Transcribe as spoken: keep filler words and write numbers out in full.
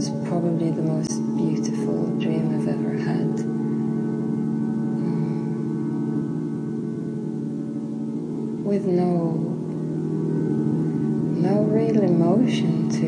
was probably the most beautiful dream I've ever had. Um, with no, no real emotion to